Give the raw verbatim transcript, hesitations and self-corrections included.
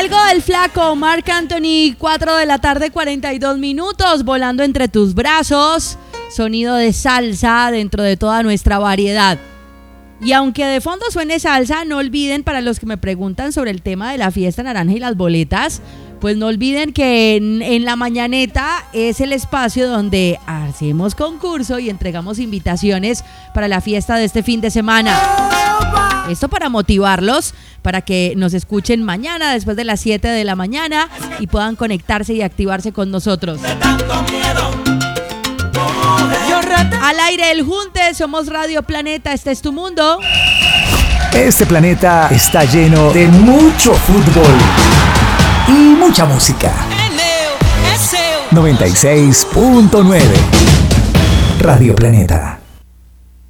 Algo del flaco, Marc Anthony, cuatro de la tarde, cuarenta y dos minutos, volando entre tus brazos, sonido de salsa dentro de toda nuestra variedad. Y aunque de fondo suene salsa, no olviden, para los que me preguntan sobre el tema de la fiesta naranja y las boletas, pues no olviden que en, en la mañaneta es el espacio donde hacemos concurso y entregamos invitaciones para la fiesta de este fin de semana. Esto para motivarlos, para que nos escuchen mañana después de las siete de la mañana y puedan conectarse y activarse con nosotros. Al aire el Junte, somos Radio Planeta, este es tu mundo. Este planeta está lleno de mucho fútbol y mucha música. noventa y seis punto nueve Radio Planeta.